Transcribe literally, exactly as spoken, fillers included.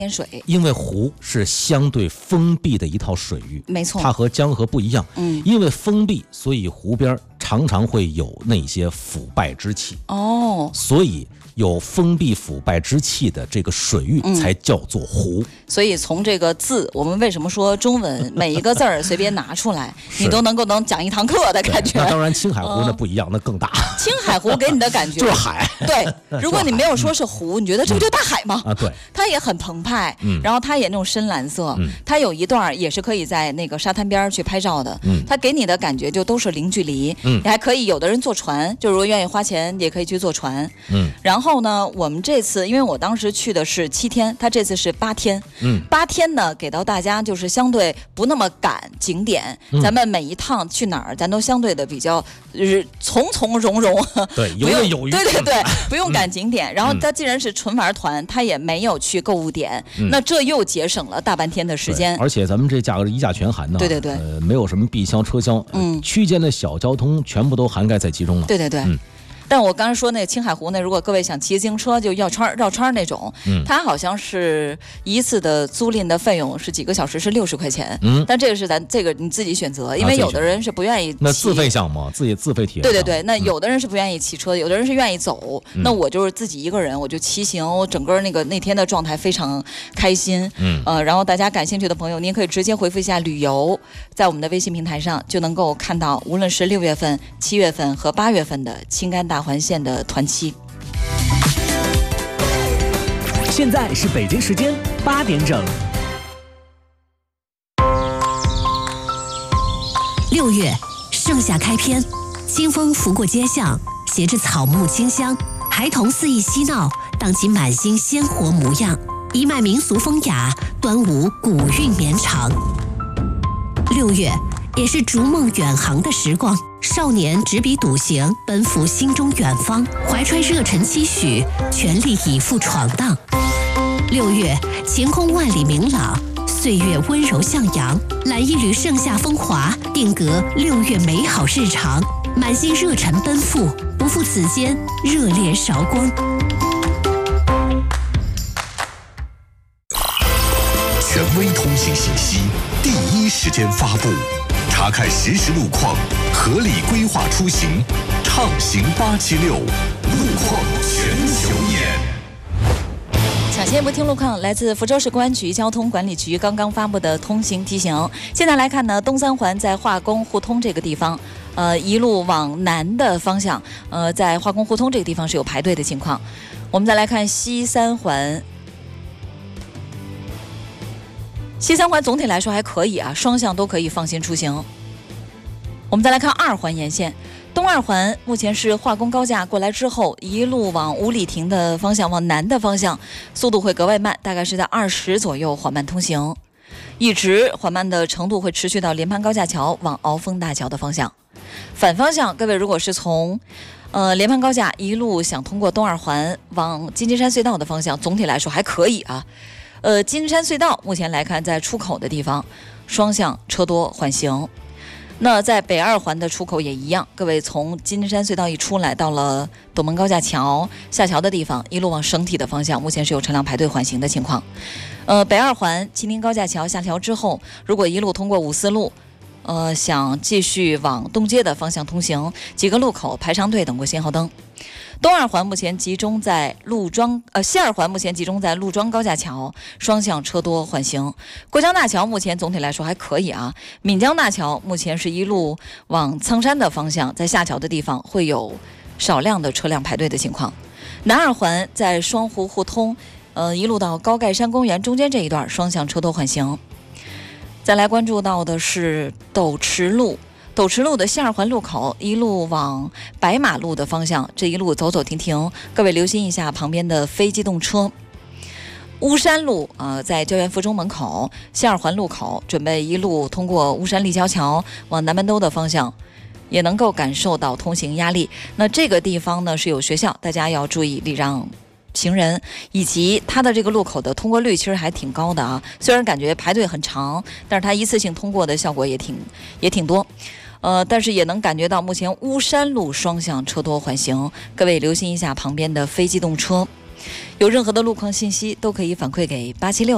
天水， 因为湖是相对封闭的一套水域， 没错， 它和江河不一样。 嗯， 因为封闭，所以湖边常常会有那些腐败之气。 哦， 所以有封闭腐败之气的这个水域才叫做湖。 嗯、所以从这个字，我们为什么说中文每一个字儿随便拿出来，你都能够能讲一堂课的感觉？ 那当然，青海湖那不一样，嗯、那更大。 青海湖给你的感觉就是海。 对，如果你没有说是湖，你觉得这不就大海吗？ 啊，对， 它也很澎湃， 嗯， 然后它也那种深蓝色， 嗯， 它有一段也是可以在那个沙滩边去拍照的， 嗯， 它给你的感觉就都是零距离， 嗯， 你还可以有的人坐船，就如果愿意花钱也可以去坐船， 嗯， 然后呢，我们这次因为我当时去的是七天，它这次是八天， 嗯， 八天呢给到大家就是相对不那么赶景点， 嗯、 咱们每一趟去哪儿，咱都相对的比较就是从从容容， 对，游刃有余， 对对对，不用赶景点。嗯、然后它既然是纯玩团，它也没有去购物点，嗯、那这又节省了大半天的时间。 而且咱们这价格一价全含呢， 对对对， 呃，没有什么闭销车厢，嗯，区间的小交通全部都涵盖在其中了。 对对对。 嗯， 但我刚才说那个青海湖呢，如果各位想骑自行车就绕圈绕圈那种，嗯，它好像是一次的租赁的费用是几个小时是六十块钱，嗯，但这个是咱这个你自己选择，因为有的人是不愿意骑， 那自费项目自己自费体验。 对对对，那有的人是不愿意骑车，有的人是愿意走， 嗯、 那我就是自己一个人，我就骑行，我整个那个那天的状态非常开心，嗯，呃，然后大家感兴趣的朋友，您可以直接回复一下旅游，在我们的微信平台上就能够看到，无论是六月份、七月份和八月份的青甘大环线的团期。 现在是北京时间八点整。 六月，盛夏开篇，清风拂过街巷，携着草木清香，孩童肆意嬉闹，荡起满心鲜活模样，一脉民俗风雅，端午古韵绵长。六月，也是逐梦远航的时光，少年执笔笃行，奔赴心中远方，怀揣热忱期许，全力以赴闯荡。六月，晴空万里明朗，岁月温柔向阳，揽一缕盛夏风华，定格六月美好日常，满心热忱奔赴，不负此间热烈韶光。 权威通信信息，第一时间发布，查看实时路况，合理规划出行，畅行八七六，路况全球眼。 抢先不听路况，来自福州市公安局交通管理局刚刚发布的通行提醒。现在来看呢，东三环在化工互通这个地方，呃，一路往南的方向，呃，在化工互通这个地方是有排队的情况。我们再来看西三环。西三环总体来说还可以啊，双向都可以放心出行。我们再来看二环沿线，东二环目前是化工高架过来之后，一路往五里亭的方向，往南的方向，速度会格外慢，大概是在二十左右缓慢通行，一直缓慢的程度会持续到连盘高架桥往鳌峰大桥的方向。反方向，各位如果是从呃连盘高架一路想通过东二环往金鸡山隧道的方向，总体来说还可以啊。呃，金山隧道目前来看，在出口的地方，双向车多缓行。那在北二环的出口也一样，各位从金山隧道一出来，到了斗门高架桥下桥的地方，一路往省体的方向，目前是有车辆排队缓行的情况。呃，北二环秦陵高架桥下桥之后，如果一路通过五四路，呃，想继续往东街的方向通行，几个路口排长队等过信号灯。东二环目前集中在陆庄，呃，西二环目前集中在陆庄高架桥，双向车多缓行。过江大桥目前总体来说还可以啊。闽江大桥目前是一路往苍山的方向，在下桥的地方会有少量的车辆排队的情况。南二环在双湖互通，呃，一路到高盖山公园中间这一段双向车多缓行。再来关注到的是斗池路。斗池路的西二环路口一路往白马路的方向，这一路走走停停，各位留心一下旁边的非机动车。巫山路呃，在胶原附中门口西二环路口，准备一路通过巫山立交桥往南门兜的方向，也能够感受到通行压力。那这个地方呢是有学校，大家要注意礼让行人，以及它的这个路口的通过率其实还挺高的啊。虽然感觉排队很长，但是它一次性通过的效果也挺也挺多。呃，但是也能感觉到目前巫山路双向车多缓行，各位留心一下旁边的非机动车。有任何的路况信息都可以反馈给八七六。